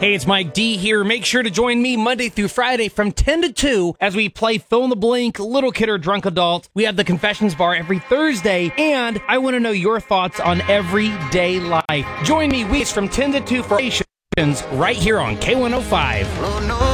Hey, it's Mike D here. Make sure to join me Monday through Friday from 10 to 2 as we play Fill in the Blank, Little Kid or Drunk Adult. We have the Confessions Bar every Thursday, and I want to know your thoughts on everyday life. Join me weeks from 10 to 2 for right here on K105.